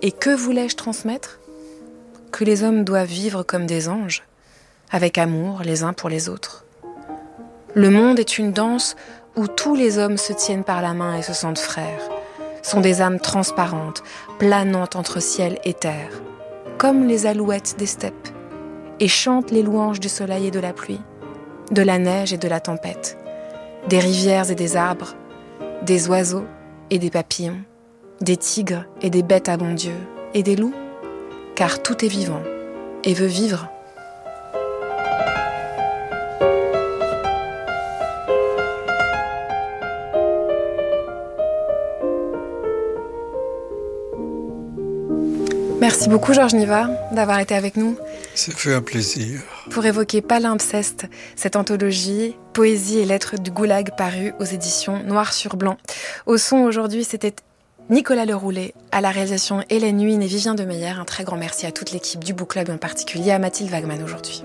Et que voulais-je transmettre ? Que les hommes doivent vivre comme des anges, avec amour les uns pour les autres. Le monde est une danse où tous les hommes se tiennent par la main et se sentent frères, sont des âmes transparentes, planantes entre ciel et terre, comme les alouettes des steppes, et chantent les louanges du soleil et de la pluie, de la neige et de la tempête, des rivières et des arbres, des oiseaux et des papillons, des tigres et des bêtes à bon Dieu, et des loups, car tout est vivant et veut vivre. Merci beaucoup Georges Niva d'avoir été avec nous. Ça fait un plaisir. Pour évoquer Palimpseste, cette anthologie Poésie et lettres du Goulag parue aux éditions Noir sur Blanc. Au son aujourd'hui, c'était Nicolas Leroulet, à la réalisation Hélène Huynh et Vivien Demeyer. Un très grand merci à toute l'équipe du Book Club, en particulier à Mathilde Wagman aujourd'hui.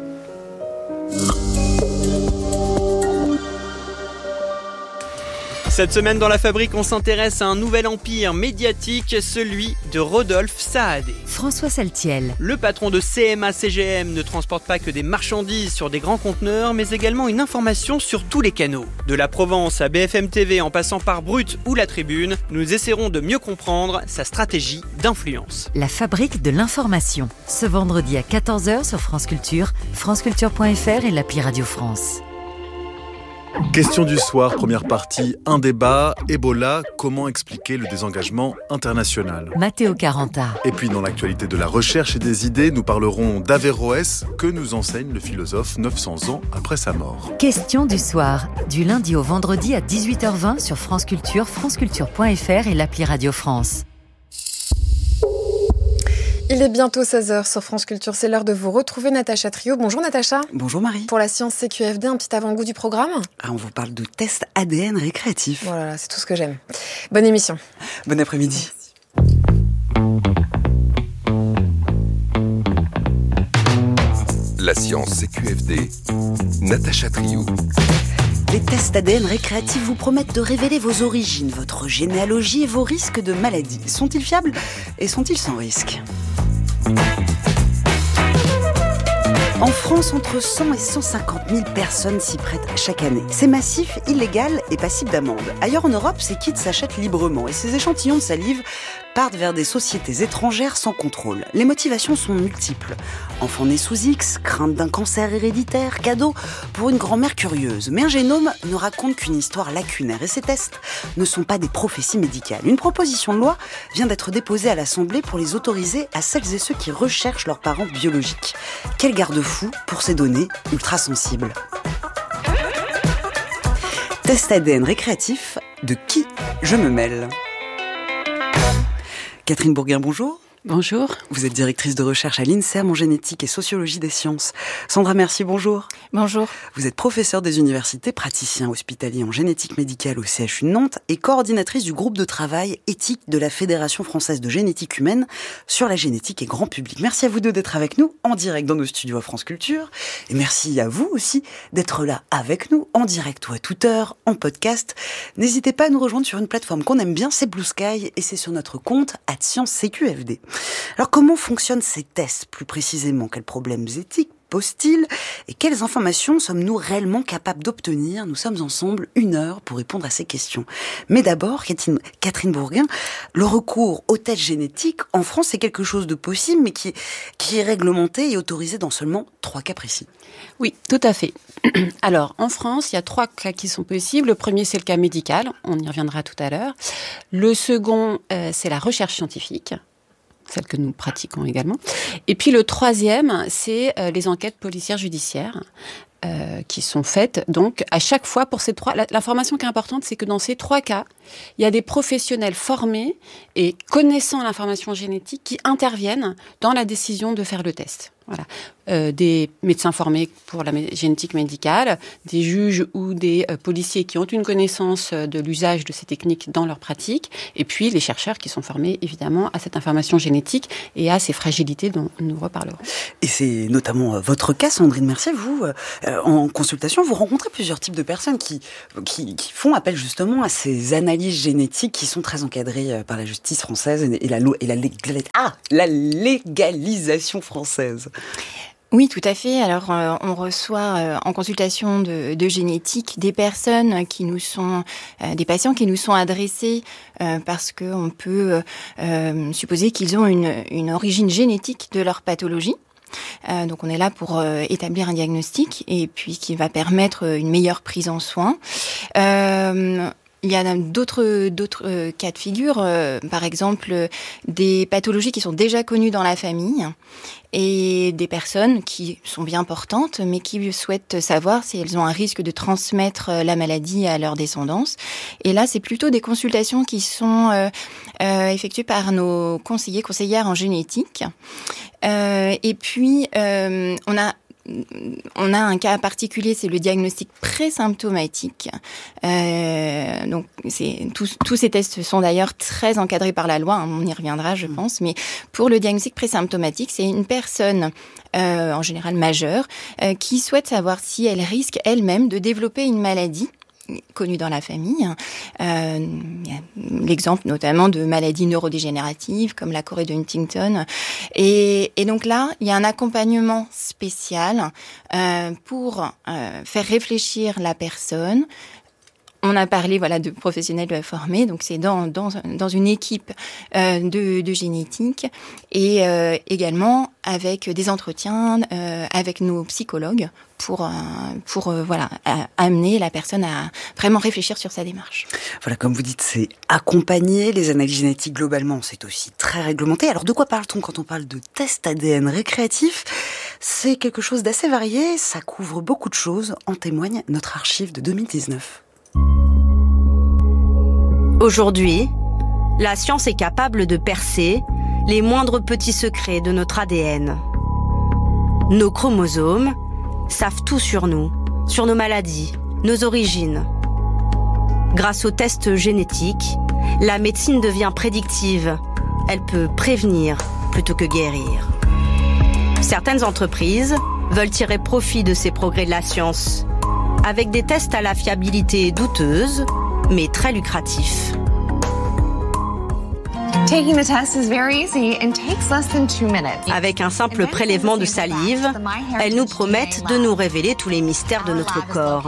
Cette semaine dans La Fabrique, on s'intéresse à un nouvel empire médiatique, celui de Rodolphe Saadé. François Saltiel. Le patron de CMA-CGM ne transporte pas que des marchandises sur des grands conteneurs, mais également une information sur tous les canaux. De la Provence à BFM TV en passant par Brut ou La Tribune, nous essaierons de mieux comprendre sa stratégie d'influence. La Fabrique de l'information. Ce vendredi à 14h sur France Culture, franceculture.fr et l'appli Radio France. Question du soir, première partie, un débat, Ebola, comment expliquer le désengagement international ? Matteo Caranta. Et puis dans l'actualité de la recherche et des idées, nous parlerons d'Averroès, que nous enseigne le philosophe 900 ans après sa mort. Question du soir, du lundi au vendredi à 18h20 sur France Culture, franceculture.fr et l'appli Radio France. Il est bientôt 16h sur France Culture, c'est l'heure de vous retrouver Natacha Trio. Bonjour Natacha. Bonjour Marie. Pour la science CQFD, un petit avant-goût du programme. On vous parle de tests ADN récréatifs. Voilà, c'est tout ce que j'aime. Bonne émission. Bon après-midi. La science CQFD, Natacha Trio. Les tests ADN récréatifs vous promettent de révéler vos origines, votre généalogie et vos risques de maladie. Sont-ils fiables et sont-ils sans risque ? En France, entre 100 et 150 000 personnes s'y prêtent chaque année. C'est massif, illégal et passible d'amende. Ailleurs en Europe, ces kits s'achètent librement et ces échantillons de salive partent vers des sociétés étrangères sans contrôle. Les motivations sont multiples. Enfant né sous X, crainte d'un cancer héréditaire, cadeau pour une grand-mère curieuse. Mais un génome ne raconte qu'une histoire lacunaire et ces tests ne sont pas des prophéties médicales. Une proposition de loi vient d'être déposée à l'Assemblée pour les autoriser à celles et ceux qui recherchent leurs parents biologiques. Quel garde-fou pour ces données ultra sensibles. Test ADN récréatif, de qui je me mêle ? Catherine Bourguin, bonjour. Bonjour. Vous êtes directrice de recherche à l'INSERM en génétique et sociologie des sciences. Sandra Mercier, bonjour. Bonjour. Vous êtes professeure des universités, praticien hospitalier en génétique médicale au CHU de Nantes et coordinatrice du groupe de travail éthique de la Fédération française de génétique humaine sur la génétique et grand public. Merci à vous deux d'être avec nous en direct dans nos studios à France Culture. Et merci à vous aussi d'être là avec nous en direct ou à toute heure, en podcast. N'hésitez pas à nous rejoindre sur une plateforme qu'on aime bien, c'est Blue Sky et c'est sur notre compte @ScienceCQFD. Alors comment fonctionnent ces tests plus précisément ? Quels problèmes éthiques pose-t-il ? Et quelles informations sommes-nous réellement capables d'obtenir ? Nous sommes ensemble 1 heure pour répondre à ces questions. Mais d'abord, Catherine Bourguin, le recours aux tests génétiques en France, c'est quelque chose de possible, mais qui est réglementé et autorisé dans seulement 3 cas précis. Oui, tout à fait. Alors, en France, il y a 3 cas qui sont possibles. Le premier, c'est le cas médical. On y reviendra tout à l'heure. Le second, c'est la recherche scientifique, celle que nous pratiquons également. Et puis le troisième, c'est les enquêtes policières judiciaires qui sont faites donc à chaque fois pour ces 3. L'information qui est importante, c'est que dans ces 3 cas, il y a des professionnels formés et connaissant l'information génétique qui interviennent dans la décision de faire le test. Voilà. Des médecins formés pour la génétique médicale, des juges ou des policiers qui ont une connaissance de l'usage de ces techniques dans leur pratique, et puis les chercheurs qui sont formés évidemment à cette information génétique et à ces fragilités dont nous reparlerons. Et c'est notamment votre cas, Sandrine Mercier. Vous, en consultation, vous rencontrez plusieurs types de personnes qui font appel justement à ces analyses génétiques qui sont très encadrées par la justice française et la légalisation française. Oui, tout à fait. Alors, on reçoit en consultation de génétique des personnes qui nous sont, des patients qui nous sont adressés parce que on peut supposer qu'ils ont une origine génétique de leur pathologie. Donc, on est là pour établir un diagnostic et puis qui va permettre une meilleure prise en soin. Il y a d'autres cas de figure, par exemple des pathologies qui sont déjà connues dans la famille et des personnes qui sont bien portantes mais qui souhaitent savoir si elles ont un risque de transmettre la maladie à leur descendance. Et là, c'est plutôt des consultations qui sont effectuées par nos conseillères en génétique. Et puis, on a un cas particulier, c'est le diagnostic présymptomatique. Donc, tous ces tests sont d'ailleurs très encadrés par la loi. On y reviendra, je pense. Mais pour le diagnostic présymptomatique, c'est une personne, en général majeure, qui souhaite savoir si elle risque elle-même de développer une maladie connue dans la famille. Il y a l'exemple notamment de maladies neurodégénératives comme la chorée de Huntington. Et donc là, il y a un accompagnement spécial pour faire réfléchir la personne. On a parlé de professionnels formés, donc c'est dans une équipe de génétique et également avec des entretiens avec nos psychologues pour amener la personne à vraiment réfléchir sur sa démarche. Voilà, comme vous dites, c'est accompagner. Les analyses génétiques globalement, c'est aussi très réglementé. Alors de quoi parle-t-on quand on parle de tests ADN récréatifs ? C'est quelque chose d'assez varié, ça couvre beaucoup de choses, en témoigne notre archive de 2019. Aujourd'hui, la science est capable de percer les moindres petits secrets de notre ADN. Nos chromosomes savent tout sur nous, sur nos maladies, nos origines. Grâce aux tests génétiques, la médecine devient prédictive. Elle peut prévenir plutôt que guérir. Certaines entreprises veulent tirer profit de ces progrès de la science, avec des tests à la fiabilité douteuse, mais très lucratif. Avec un simple prélèvement de salive, elles nous promettent de nous révéler tous les mystères de notre corps.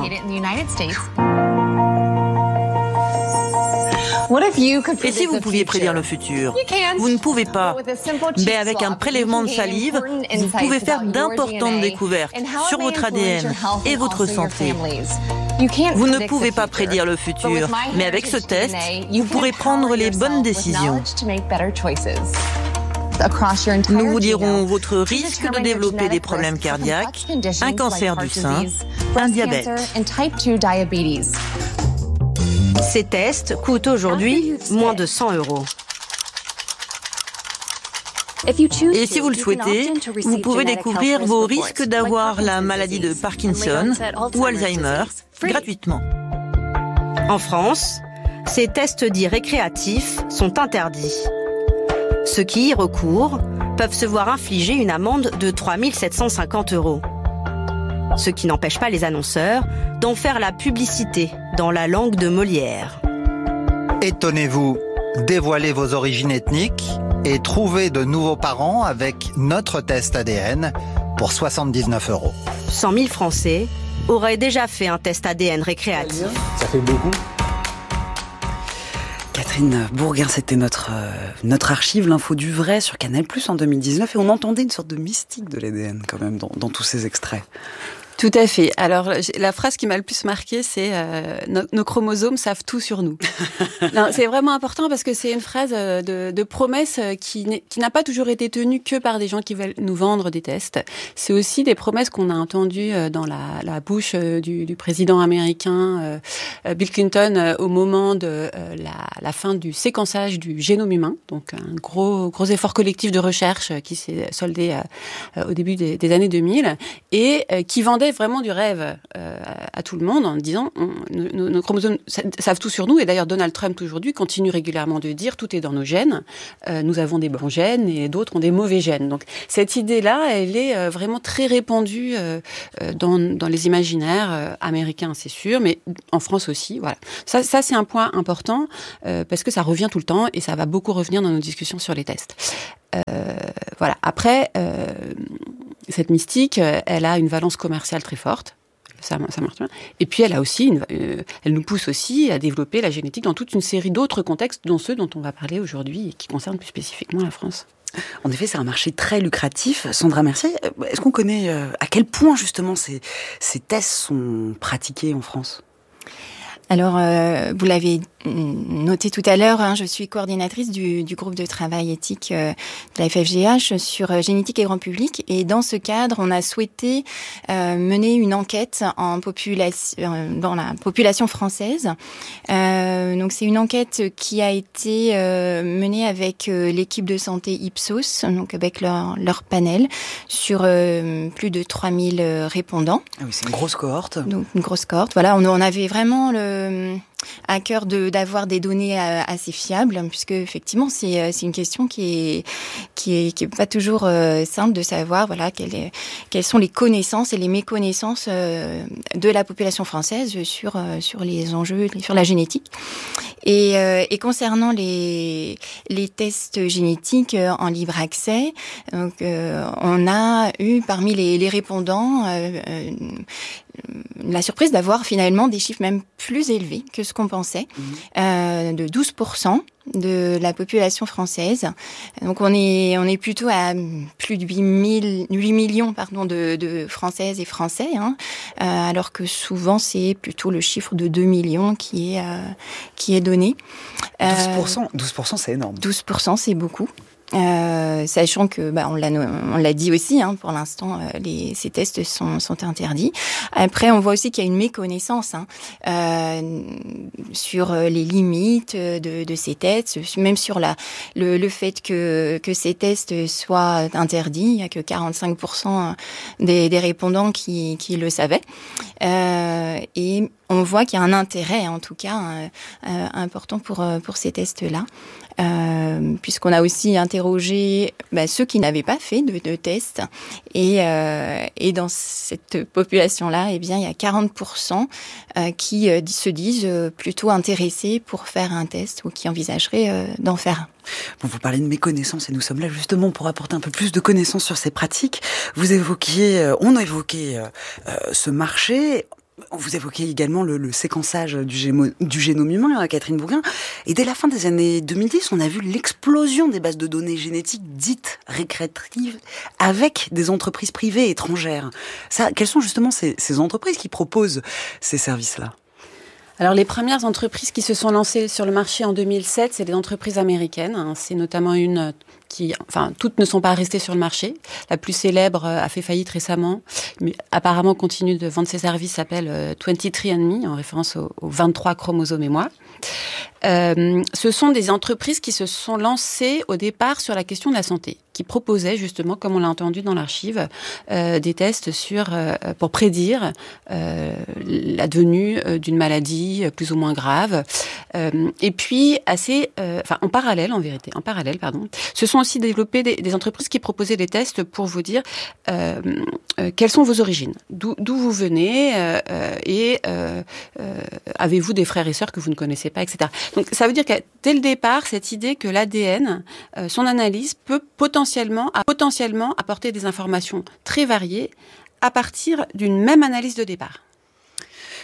Et si vous pouviez prédire le futur? Vous ne pouvez pas. Mais avec un prélèvement de salive, vous pouvez faire d'importantes découvertes sur votre ADN et votre santé. Vous ne pouvez pas prédire le futur, mais avec ce test, vous pourrez prendre les bonnes décisions. Nous vous dirons votre risque de développer des problèmes cardiaques, un cancer du sein, un diabète. Ces tests coûtent aujourd'hui moins de 100 €. Et si vous le souhaitez, vous pouvez découvrir vos risques d'avoir la maladie de Parkinson ou Alzheimer gratuitement. En France, ces tests dits récréatifs sont interdits. Ceux qui y recourent peuvent se voir infliger une amende de 3 750 €. Ce qui n'empêche pas les annonceurs d'en faire la publicité dans la langue de Molière. Étonnez-vous, dévoilez vos origines ethniques et trouvez de nouveaux parents avec notre test ADN pour 79 €. 100 000 Français auraient déjà fait un test ADN récréatif. Ça fait beaucoup. Catherine Bourguin, c'était notre archive, l'info du vrai sur Canal+ en 2019, et on entendait une sorte de mystique de l'ADN quand même dans tous ces extraits. Tout à fait. Alors, la phrase qui m'a le plus marquée, c'est nos chromosomes savent tout sur nous. Non, c'est vraiment important parce que c'est une phrase de promesse qui n'a pas toujours été tenue que par des gens qui veulent nous vendre des tests. C'est aussi des promesses qu'on a entendues dans la bouche du président américain Bill Clinton au moment de la fin du séquençage du génome humain. Donc, un gros effort collectif de recherche qui s'est soldé au début des années 2000 et qui vendait vraiment du rêve à tout le monde en disant nos chromosomes savent tout sur nous. Et d'ailleurs, Donald Trump aujourd'hui continue régulièrement de dire tout est dans nos gènes. Nous avons des bons gènes et d'autres ont des mauvais gènes. Donc cette idée-là, elle est vraiment très répandue dans les imaginaires américains, c'est sûr, mais en France aussi. Voilà. Ça c'est un point important parce que ça revient tout le temps et ça va beaucoup revenir dans nos discussions sur les tests. Voilà. Après, cette mystique, elle a une valence commerciale très forte. Ça marche bien. Et puis, elle a aussi elle nous pousse aussi à développer la génétique dans toute une série d'autres contextes, dont ceux dont on va parler aujourd'hui et qui concernent plus spécifiquement la France. En effet, c'est un marché très lucratif. Sandra Mercier, est-ce qu'on connaît à quel point, justement, ces tests sont pratiqués en France ? Alors, vous l'avez noté tout à l'heure, je suis coordinatrice du groupe de travail éthique de la FFGH sur génétique et grand public. Et dans ce cadre, on a souhaité mener une enquête dans la population française. Donc, c'est une enquête qui a été menée avec l'équipe de santé Ipsos, donc avec leur panel, sur plus de 3000 répondants. Ah oui, c'est une grosse cohorte. Donc, une grosse cohorte. Voilà, on avait vraiment à cœur d'avoir des données assez fiables, puisque effectivement c'est une question qui est pas toujours simple de savoir quelles sont les connaissances et les méconnaissances de la population française sur les enjeux, sur la génétique. Et concernant les tests génétiques en libre accès, donc on a eu parmi les répondants la surprise d'avoir finalement des chiffres même plus élevés que ce qu'on pensait, de 12% de la population française. Donc on est plutôt à plus de 8 millions de Françaises et Français, alors que souvent c'est plutôt le chiffre de 2 millions qui est donné. 12%, c'est énorme. 12%, c'est beaucoup. Sachant que on l'a dit aussi, pour l'instant ces tests sont interdits. Après, on voit aussi qu'il y a une méconnaissance sur les limites de ces tests, même sur le fait que ces tests soient interdits. Il y a que 45% des répondants qui le savaient. Et on voit qu'il y a un intérêt, en tout cas, important pour ces tests-là. Puisqu'on a aussi interrogé ceux qui n'avaient pas fait de tests et dans cette population-là, il y a 40% qui se disent plutôt intéressés pour faire un test ou qui envisageraient d'en faire un. Bon, vous parlez de méconnaissance et nous sommes là justement pour apporter un peu plus de connaissances sur ces pratiques. On a évoqué ce marché. Vous évoquez également le séquençage du génome humain, Catherine Bouguin. Et dès la fin des années 2010, on a vu l'explosion des bases de données génétiques dites récréatives avec des entreprises privées étrangères. Quelles sont justement ces entreprises qui proposent ces services-là ? Alors, les premières entreprises qui se sont lancées sur le marché en 2007, c'est des entreprises américaines. C'est notamment une toutes ne sont pas restées sur le marché. La plus célèbre a fait faillite récemment, mais apparemment continue de vendre ses services, s'appelle 23andMe, en référence aux 23 chromosomes et moi. Ce sont des entreprises qui se sont lancées au départ sur la question de la santé, qui proposaient justement, comme on l'a entendu dans l'archive, des tests pour prédire l'advenue d'une maladie plus ou moins grave. Et puis, en parallèle, se sont aussi développées des entreprises qui proposaient des tests pour vous dire quelles sont vos origines, d'où vous venez, et avez-vous des frères et sœurs que vous ne connaissez pas, etc. Donc, ça veut dire que dès le départ, cette idée que l'ADN, son analyse peut potentiellement apporter des informations très variées à partir d'une même analyse de départ.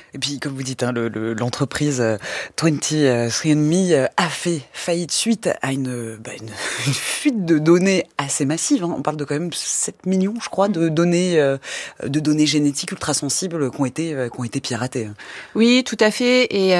Et puis, comme vous dites, l'entreprise 23andMe a fait faillite suite à une fuite de données assez massive. On parle de quand même 7 millions, je crois, de données génétiques ultra sensibles qui ont été piratées. Oui, tout à fait. Et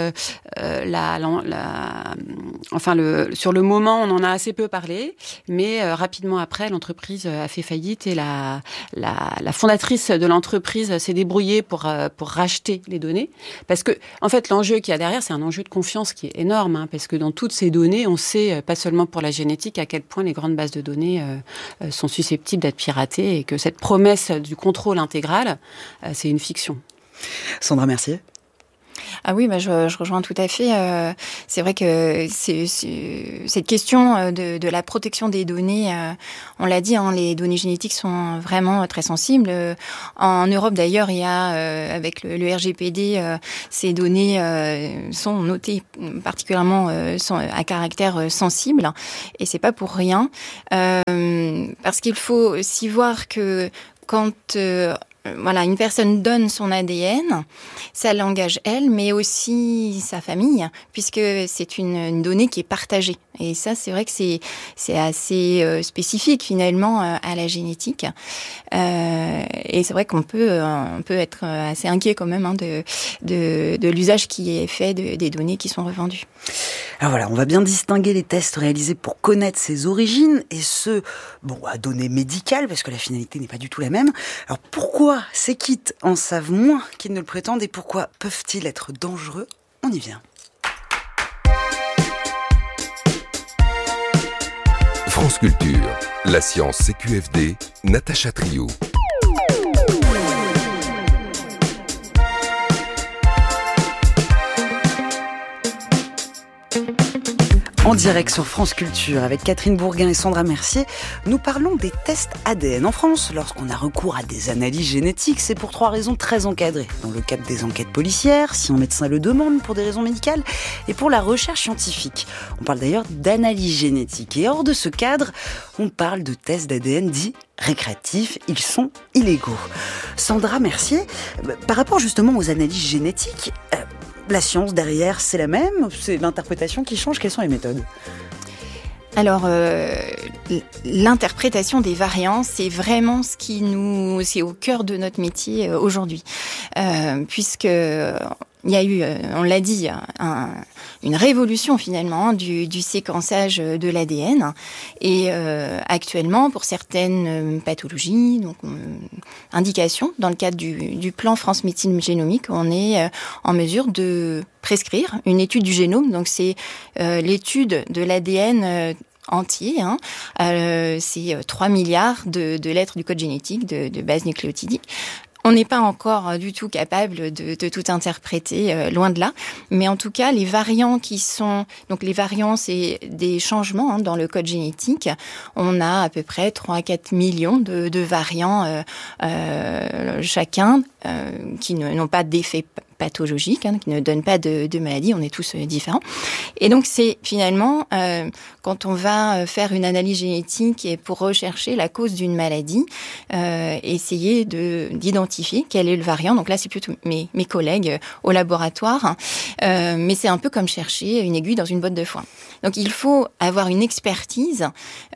sur le moment, on en a assez peu parlé, mais rapidement après, l'entreprise a fait faillite et la fondatrice de l'entreprise s'est débrouillée pour racheter les données. Parce que, en fait, l'enjeu qu'il y a derrière, c'est un enjeu de confiance qui est énorme, parce que dans toutes ces données, on sait, pas seulement pour la génétique, à quel point les grandes bases de données sont susceptibles d'être piratées et que cette promesse du contrôle intégral, c'est une fiction. Sandra Mercier. Ah oui, je rejoins tout à fait. C'est vrai que cette question de la protection des données, on l'a dit, les données génétiques sont vraiment très sensibles. En Europe, d'ailleurs, il y a, avec le RGPD, ces données sont notées particulièrement à caractère sensible, et c'est pas pour rien, parce qu'il faut aussi voir que quand une personne donne son ADN, ça l'engage elle, mais aussi sa famille, puisque c'est une donnée qui est partagée. Et ça, c'est vrai que c'est assez spécifique finalement à la génétique. Et c'est vrai qu'on peut être assez inquiet quand même de l'usage qui est fait des données qui sont revendues. Alors voilà, on va bien distinguer les tests réalisés pour connaître ses origines et ceux à données médicales, parce que la finalité n'est pas du tout la même. Alors pourquoi ces kits en savent moins qu'ils ne le prétendent et pourquoi peuvent-ils être dangereux ? On y vient. France Culture, la science CQFD, Natacha Trio. En direct sur France Culture, avec Catherine Bourguin et Sandra Mercier, nous parlons des tests ADN. En France, lorsqu'on a recours à des analyses génétiques, c'est pour 3 raisons très encadrées. Dans le cadre des enquêtes policières, si un médecin le demande pour des raisons médicales, et pour la recherche scientifique. On parle d'ailleurs d'analyse génétique. Et hors de ce cadre, on parle de tests d'ADN dits récréatifs. Ils sont illégaux. Sandra Mercier, par rapport justement aux analyses génétiques, la science derrière, c'est la même ? C'est l'interprétation qui change ? Quelles sont les méthodes ? Alors, l'interprétation des variants, c'est vraiment c'est au cœur de notre métier aujourd'hui, puisque il y a eu, on l'a dit, une révolution finalement du séquençage de l'ADN. Et actuellement, pour certaines pathologies, donc indications, dans le cadre du plan France Médecine Génomique, on est en mesure de prescrire une étude du génome. Donc c'est l'étude de l'ADN entier. C'est 3 milliards de lettres du code génétique, de bases nucléotidiques. On n'est pas encore du tout capable de tout interpréter, loin de là. Mais en tout cas, les variants donc les variants, c'est des changements dans le code génétique. On a à peu près 3 à 4 millions de variants chacun, qui n'ont pas d'effet pathologique, qui ne donnent pas de maladie. On est tous différents. Et donc, c'est finalement, quand on va faire une analyse génétique et pour rechercher la cause d'une maladie, essayer d'identifier quel est le variant. Donc là, c'est plutôt mes collègues au laboratoire. Mais c'est un peu comme chercher une aiguille dans une botte de foin. Donc, il faut avoir une expertise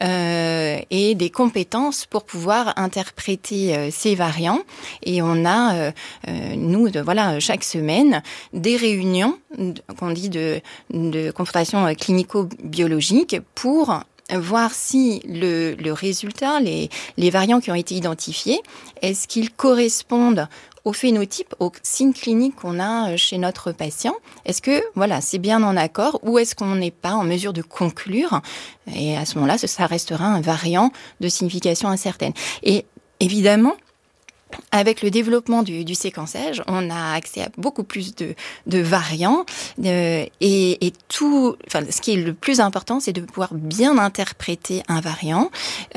et des compétences pour pouvoir interpréter ces variants. Et on a, nous, chaque semaine, des réunions qu'on dit de confrontation clinico-biologique pour voir si le résultat, les variants qui ont été identifiés, est-ce qu'ils correspondent au phénotype, aux signes cliniques qu'on a chez notre patient. Est-ce que c'est bien en accord ou est-ce qu'on n'est pas en mesure de conclure ? Et à ce moment-là, ça restera un variant de signification incertaine. Et évidemment, avec le développement du séquençage, on a accès à beaucoup plus de variants et tout. Ce qui est le plus important, c'est de pouvoir bien interpréter un variant.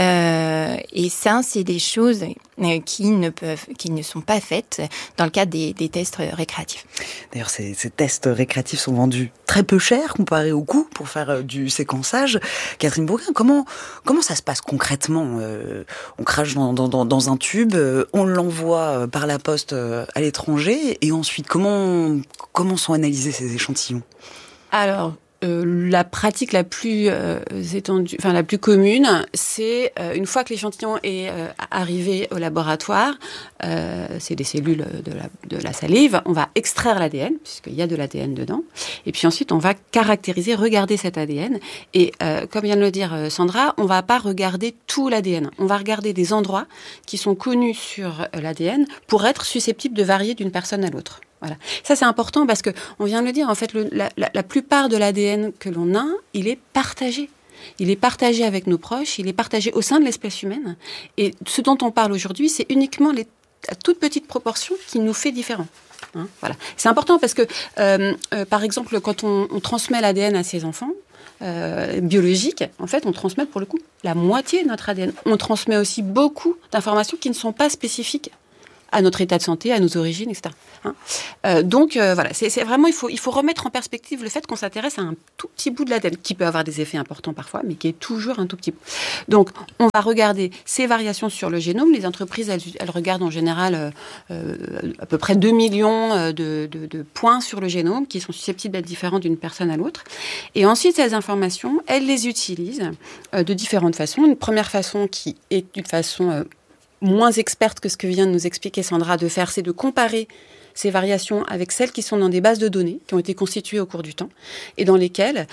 Et ça, c'est des choses qui ne sont pas faites dans le cadre des tests récréatifs. D'ailleurs, ces tests récréatifs sont vendus très peu cher comparé au coût pour faire du séquençage. Catherine Bourguin, comment ça se passe concrètement ? On crache dans un tube, on l'envoie par la poste à l'étranger, et ensuite, comment sont analysés ces échantillons ? Alors, la pratique la plus étendue, enfin la plus commune, c'est une fois que l'échantillon est arrivé au laboratoire, c'est des cellules de la salive, on va extraire l'ADN, puisqu'il y a de l'ADN dedans, et puis ensuite on va caractériser, regarder cet ADN, et comme vient de le dire Sandra, on va pas regarder tout l'ADN, on va regarder des endroits qui sont connus sur l'ADN pour être susceptibles de varier d'une personne à l'autre. Voilà. Ça, c'est important parce que, on vient de le dire, en fait, la plupart de l'ADN que l'on a, il est partagé. Il est partagé avec nos proches, il est partagé au sein de l'espèce humaine. Et ce dont on parle aujourd'hui, c'est uniquement la toute petite proportion qui nous fait différents. Hein, voilà. C'est important parce que, par exemple, quand on transmet l'ADN à ses enfants, biologiques, en fait, on transmet pour le coup la moitié de notre ADN. On transmet aussi beaucoup d'informations qui ne sont pas spécifiques à notre état de santé, à nos origines, etc. Donc voilà, c'est vraiment, il faut remettre en perspective le fait qu'on s'intéresse à un tout petit bout de l'ADN, qui peut avoir des effets importants parfois, mais qui est toujours un tout petit bout. Donc on va regarder ces variations sur le génome. Les entreprises, elles regardent en général à peu près 2 millions de points sur le génome qui sont susceptibles d'être différents d'une personne à l'autre. Et ensuite, ces informations, elles les utilisent de différentes façons. Une première façon qui est une façon moins experte que ce que vient de nous expliquer Sandra de faire, c'est de comparer ces variations avec celles qui sont dans des bases de données qui ont été constituées au cours du temps et dans lesquelles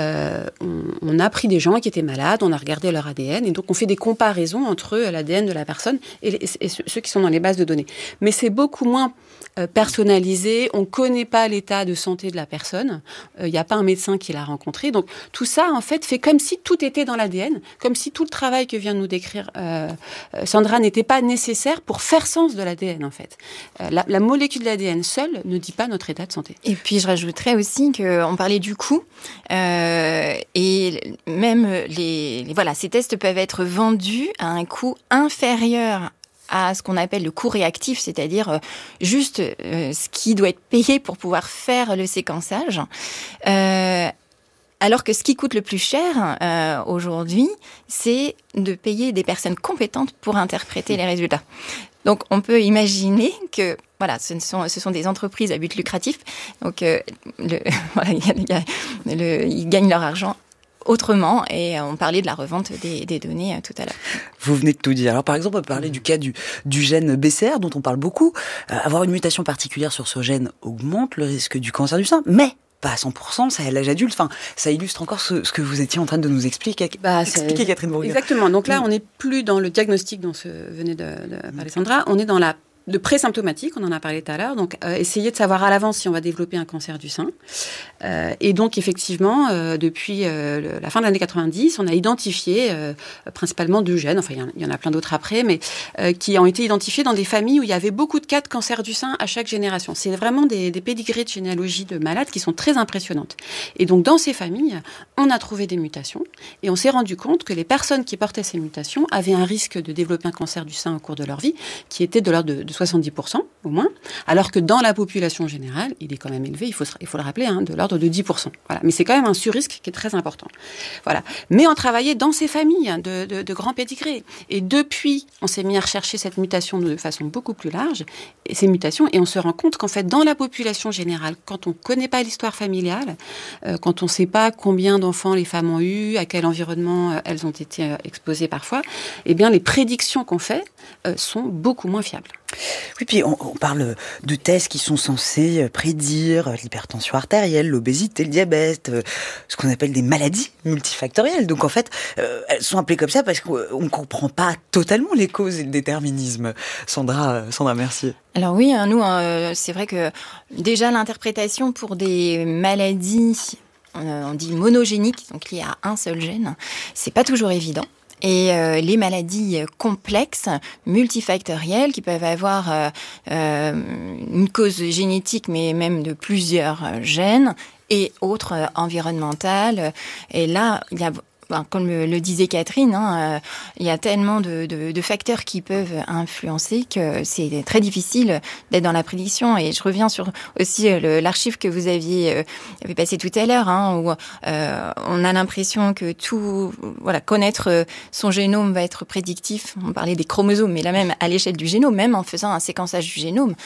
on a pris des gens qui étaient malades, on a regardé leur ADN et donc on fait des comparaisons entre l'ADN de la personne et ceux qui sont dans les bases de données. Mais c'est beaucoup moins personnalisé, on ne connaît pas l'état de santé de la personne, il n'y a pas un médecin qui l'a rencontré. Donc tout ça, en fait, fait comme si tout était dans l'ADN, comme si tout le travail que vient de nous décrire Sandra n'était pas nécessaire pour faire sens de l'ADN, en fait. La molécule de l'ADN seule ne dit pas notre état de santé. Et puis je rajouterais aussi qu'on parlait du coût, et même ces tests peuvent être vendus à un coût inférieur à ce qu'on appelle le coût réactif, c'est-à-dire juste ce qui doit être payé pour pouvoir faire le séquençage. Alors que ce qui coûte le plus cher aujourd'hui, c'est de payer des personnes compétentes pour interpréter les résultats. Donc on peut imaginer que ce sont des entreprises à but lucratif, donc ils gagnent leur argent autrement, et on parlait de la revente des données tout à l'heure. Vous venez de tout dire. Alors par exemple, on peut parler du cas du gène BCR dont on parle beaucoup. Avoir une mutation particulière sur ce gène augmente le risque du cancer du sein, mais pas à 100%, ça à l'âge adulte. Enfin, ça illustre encore ce que vous étiez en train de nous expliquer. Expliquez, Catherine Bourguin. Exactement. Donc là, on n'est plus dans le diagnostic dont venait de parler Sandra, on est dans de pré-symptomatique, on en a parlé tout à l'heure, donc essayer de savoir à l'avance si on va développer un cancer du sein. Et donc effectivement, depuis la fin de l'année 90, on a identifié principalement 2 gènes, enfin il y en a plein d'autres après, mais qui ont été identifiés dans des familles où il y avait beaucoup de cas de cancer du sein à chaque génération. C'est vraiment des pédigrés de généalogie de malades qui sont très impressionnantes. Et donc dans ces familles, on a trouvé des mutations et on s'est rendu compte que les personnes qui portaient ces mutations avaient un risque de développer un cancer du sein au cours de leur vie qui était de l'ordre de 70% au moins, alors que dans la population générale, il est quand même élevé, il faut le rappeler, de l'ordre de 10%. Voilà. Mais c'est quand même un surrisque qui est très important. Voilà. Mais on travaillait dans ces familles de grands pédigrés. Et depuis, on s'est mis à rechercher cette mutation de façon beaucoup plus large, et ces mutations, et on se rend compte qu'en fait, dans la population générale, quand on ne connaît pas l'histoire familiale, quand on ne sait pas combien d'enfants les femmes ont eu, à quel environnement elles ont été exposées parfois, eh bien, les prédictions qu'on fait sont beaucoup moins fiables. Oui, puis on parle de tests qui sont censés prédire l'hypertension artérielle, l'obésité, le diabète, ce qu'on appelle des maladies multifactorielles. Donc en fait, elles sont appelées comme ça parce qu'on ne comprend pas totalement les causes et le déterminisme. Sandra Mercier. Alors oui, nous, c'est vrai que déjà l'interprétation pour des maladies, on dit monogéniques, donc liées à un seul gène, c'est pas toujours évident. Et les maladies complexes, multifactorielles, qui peuvent avoir une cause génétique, mais même de plusieurs gènes, et autres environnementales. Et là, il y a comme le disait Catherine, il y a tellement de facteurs qui peuvent influencer que c'est très difficile d'être dans la prédiction. Et je reviens sur aussi l'archive que vous avez passé tout à l'heure, où on a l'impression que connaître son génome va être prédictif. On parlait des chromosomes, mais là même à l'échelle du génome, même en faisant un séquençage du génome,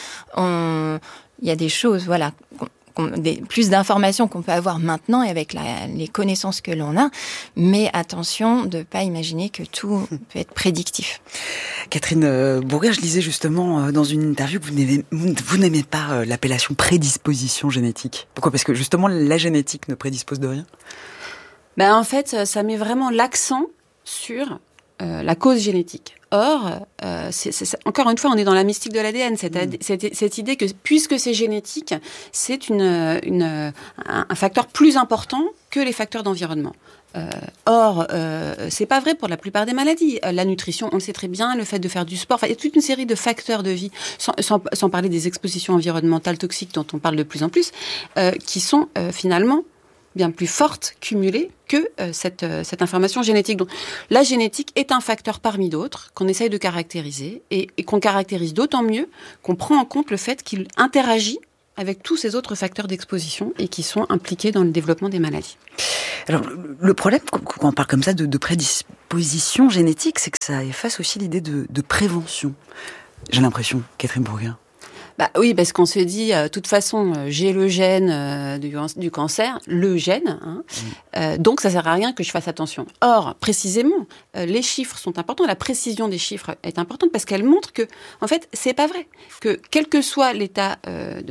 il y a des choses, plus d'informations qu'on peut avoir maintenant et avec les connaissances que l'on a, mais attention de ne pas imaginer que tout peut être prédictif. Catherine Bourgard, je lisais justement dans une interview que vous n'aimez pas l'appellation prédisposition génétique. Pourquoi ? Parce que justement la génétique ne prédispose de rien ? En fait, ça met vraiment l'accent sur la cause génétique. Or, encore une fois, on est dans la mystique de l'ADN, cette idée que puisque c'est génétique, c'est un facteur plus important que les facteurs d'environnement. Or, c'est pas vrai pour la plupart des maladies. La nutrition, on le sait très bien, le fait de faire du sport, il y a toute une série de facteurs de vie, sans parler des expositions environnementales toxiques dont on parle de plus en plus, qui sont finalement bien plus forte cumulée que cette information génétique. Donc, la génétique est un facteur parmi d'autres qu'on essaye de caractériser et qu'on caractérise d'autant mieux qu'on prend en compte le fait qu'il interagit avec tous ces autres facteurs d'exposition et qui sont impliqués dans le développement des maladies. Alors, le problème, quand on parle comme ça de prédisposition génétique, c'est que ça efface aussi l'idée de prévention. J'ai l'impression, Catherine Bourgard. Oui, parce qu'on se dit, de toute façon, j'ai le gène du cancer, le gène, donc ça sert à rien que je fasse attention. Or, précisément, les chiffres sont importants, la précision des chiffres est importante parce qu'elle montre que, en fait, c'est pas vrai. Que quel que soit l'état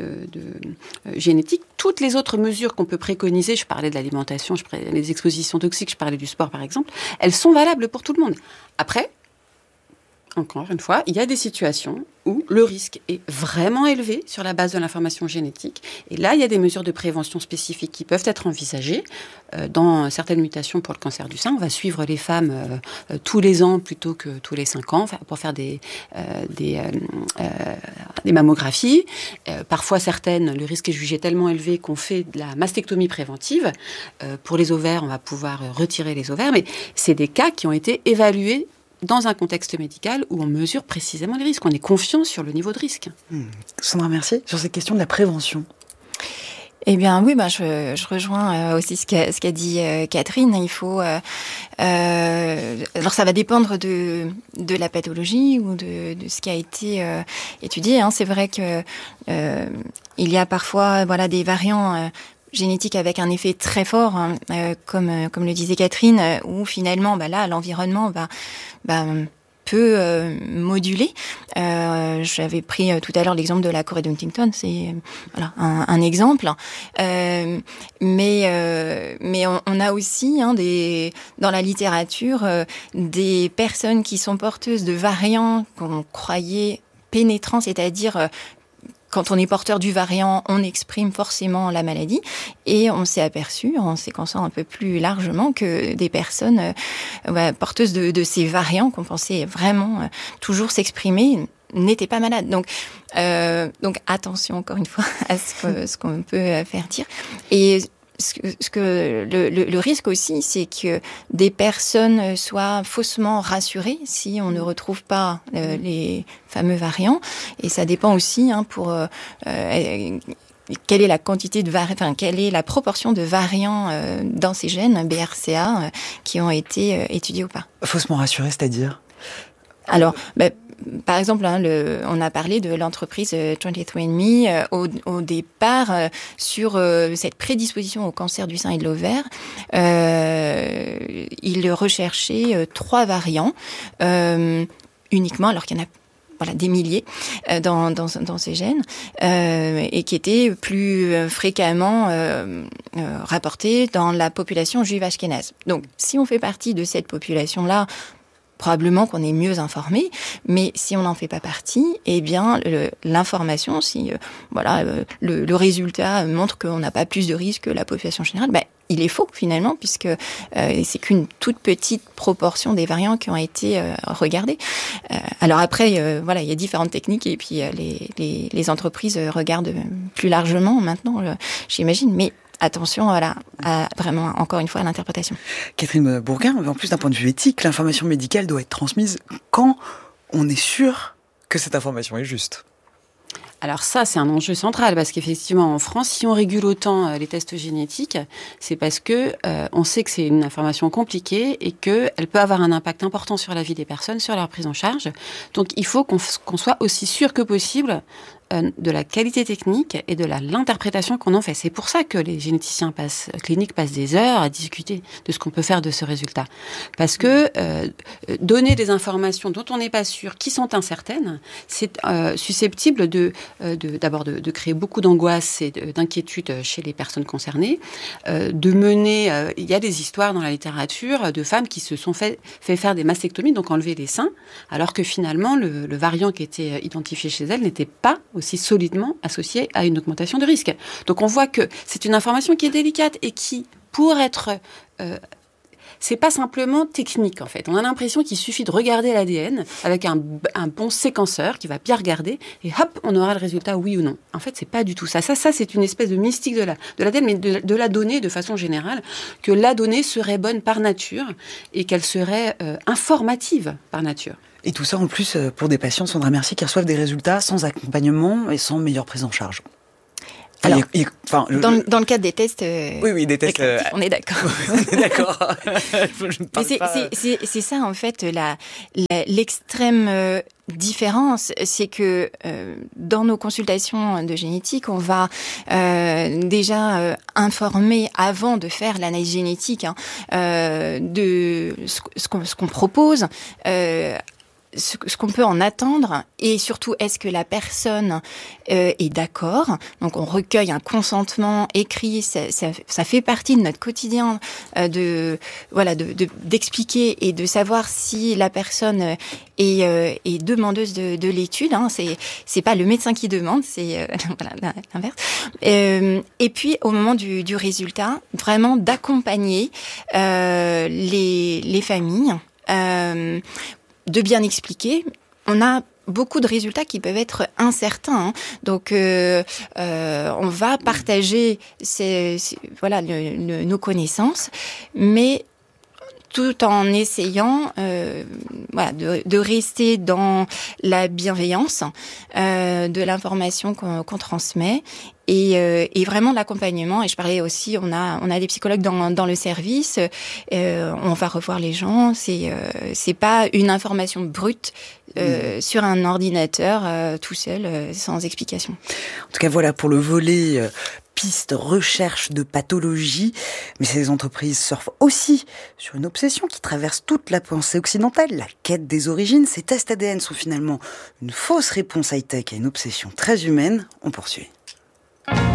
génétique, toutes les autres mesures qu'on peut préconiser, je parlais de l'alimentation, je parlais des expositions toxiques, je parlais du sport par exemple, elles sont valables pour tout le monde. Après, encore une fois, il y a des situations où le risque est vraiment élevé sur la base de l'information génétique. Et là, il y a des mesures de prévention spécifiques qui peuvent être envisagées. Dans certaines mutations pour le cancer du sein, on va suivre les femmes tous les ans plutôt que tous les 5 ans pour faire des mammographies. Parfois, certaines, le risque est jugé tellement élevé qu'on fait de la mastectomie préventive. Pour les ovaires, on va pouvoir retirer les ovaires. Mais c'est des cas qui ont été évalués dans un contexte médical où on mesure précisément les risques. On est confiant sur le niveau de risque. Sandra Mercier, sur cette question de la prévention. Eh bien oui, je rejoins aussi ce qu'a dit Catherine. Il faut, alors ça va dépendre de la pathologie ou de ce qui a été étudié. C'est vrai que il y a parfois des variants génétique avec un effet très fort, comme le disait Catherine, où finalement, là, l'environnement peut moduler. J'avais pris tout à l'heure l'exemple de la Corée de Huntington, c'est un exemple. Mais on a aussi dans la littérature des personnes qui sont porteuses de variants qu'on croyait pénétrants, c'est-à-dire quand on est porteur du variant, on exprime forcément la maladie. Et on s'est aperçu, en séquençant un peu plus largement, que des personnes porteuses de ces variants qu'on pensait vraiment toujours s'exprimer n'étaient pas malades. Donc attention, encore une fois, à ce qu'on peut faire dire. Et le risque aussi, c'est que des personnes soient faussement rassurées si on ne retrouve pas les fameux variants. Et ça dépend aussi pour quelle est la quantité de quelle est la proportion de variants dans ces gènes BRCA qui ont été étudiés ou pas. Faussement rassuré, c'est-à-dire ? Alors, par exemple, on a parlé de l'entreprise 23andMe au départ sur cette prédisposition au cancer du sein et de l'ovaire. Ils recherchaient 3 variants uniquement, alors qu'il y en a des milliers dans ces gènes, et qui étaient plus fréquemment rapportés dans la population juive ashkénaze. Donc, si on fait partie de cette population-là, probablement qu'on est mieux informé, mais si on n'en fait pas partie, eh bien l'information, si le résultat montre qu'on n'a pas plus de risques que la population générale, il est faux finalement, puisque c'est qu'une toute petite proportion des variants qui ont été regardés. Alors après, il y a différentes techniques et puis les entreprises regardent plus largement maintenant, j'imagine, mais attention, voilà, vraiment, encore une fois, à l'interprétation. Catherine Bourguin, en plus d'un point de vue éthique, l'information médicale doit être transmise quand on est sûr que cette information est juste. Alors ça, c'est un enjeu central parce qu'effectivement, en France, si on régule autant les tests génétiques, c'est parce que on sait que c'est une information compliquée et qu'elle peut avoir un impact important sur la vie des personnes, sur leur prise en charge. Donc, il faut qu'on soit aussi sûr que possible de la qualité technique et de l'interprétation qu'on en fait. C'est pour ça que les généticiens cliniques passent des heures à discuter de ce qu'on peut faire de ce résultat. Parce que donner des informations dont on n'est pas sûr, qui sont incertaines, c'est susceptible d'abord de créer beaucoup d'angoisse et d'inquiétude chez les personnes concernées, de mener... il y a des histoires dans la littérature de femmes qui se sont fait faire des mastectomies, donc enlever les seins, alors que finalement, le variant qui était identifié chez elles n'était pas aussi solidement associé à une augmentation de risque. Donc on voit que c'est une information qui est délicate et qui, pour être... c'est pas simplement technique, en fait. On a l'impression qu'il suffit de regarder l'ADN avec un bon séquenceur qui va bien regarder et hop, on aura le résultat oui ou non. En fait, c'est pas du tout ça. Ça c'est une espèce de mystique de l'ADN, mais de la donnée de façon générale, que la donnée serait bonne par nature et qu'elle serait informative par nature. Et tout ça, en plus, pour des patients, Sandra Mercier, qui reçoivent des résultats sans accompagnement et sans meilleure prise en charge. Alors, dans le cadre des tests, oui, des tests, on est d'accord. On est d'accord. C'est ça, en fait, l'extrême différence, c'est que dans nos consultations de génétique, on va déjà informer avant de faire l'analyse génétique de ce qu'on propose. Ce qu'on peut en attendre et surtout est-ce que la personne est d'accord. Donc on recueille un consentement écrit, ça fait partie de notre quotidien d'expliquer et de savoir si la personne est demandeuse de l'étude. C'est pas le médecin qui demande, c'est l'inverse. Et puis au moment du résultat, vraiment d'accompagner les familles. De bien expliquer. On a beaucoup de résultats qui peuvent être incertains. Donc, on va partager nos connaissances, mais tout en essayant de rester dans la bienveillance de l'information qu'on transmet. Et vraiment l'accompagnement. Et je parlais aussi, on a des psychologues dans le service. On va revoir les gens. C'est pas une information brute sur un ordinateur tout seul, sans explication. En tout cas, voilà pour le volet piste recherche de pathologie. Mais ces entreprises surfent aussi sur une obsession qui traverse toute la pensée occidentale, la quête des origines. Ces tests ADN sont finalement une fausse réponse high-tech à une obsession très humaine. On poursuit.